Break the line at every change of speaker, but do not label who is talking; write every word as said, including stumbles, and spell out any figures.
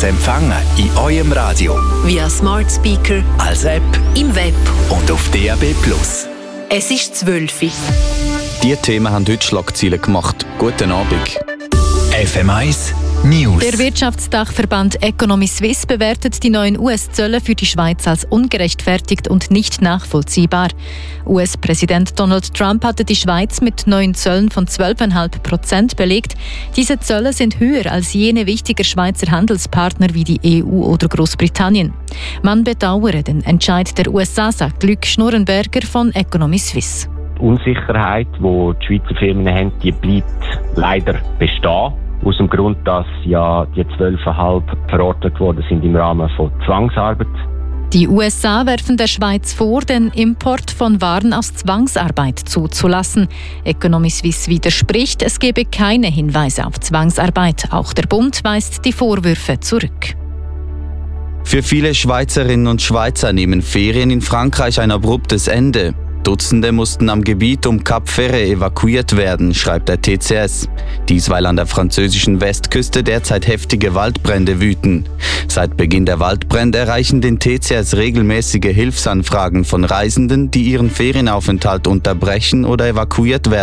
zu empfangen in eurem Radio,
via Smart Speaker,
als App
im Web
und auf D A B plus.
Es ist zwölf Uhr.
Diese Themen haben heute Schlagzeilen gemacht. Guten Abend.
F M eins News.
Der Wirtschaftsdachverband Economy Suisse bewertet die neuen U S-Zölle für die Schweiz als ungerechtfertigt und nicht nachvollziehbar. U S-Präsident Donald Trump hatte die Schweiz mit neuen Zöllen von zwölf Komma fünf Prozent belegt. Diese Zölle sind höher als jene wichtiger Schweizer Handelspartner wie die E U oder Großbritannien. Man bedauere den Entscheid der U S A, sagt Luc Schnurrenberger von Economy Suisse.
Die Unsicherheit, die die Schweizer Firmen haben, die bleibt leider bestehen. Aus dem Grund, dass ja die zwölf Komma fünf verordnet worden sind im Rahmen von Zwangsarbeit.
Die U S A werfen der Schweiz vor, den Import von Waren aus Zwangsarbeit zuzulassen. Economy Suisse widerspricht, es gebe keine Hinweise auf Zwangsarbeit. Auch der Bund weist die Vorwürfe zurück.
Für viele Schweizerinnen und Schweizer nehmen Ferien in Frankreich ein abruptes Ende. Dutzende mussten am Gebiet um Cap Ferret evakuiert werden, schreibt der T C S. Dies, weil an der französischen Westküste derzeit heftige Waldbrände wüten. Seit Beginn der Waldbrände erreichen den T C S regelmäßige Hilfsanfragen von Reisenden, die ihren Ferienaufenthalt unterbrechen oder evakuiert werden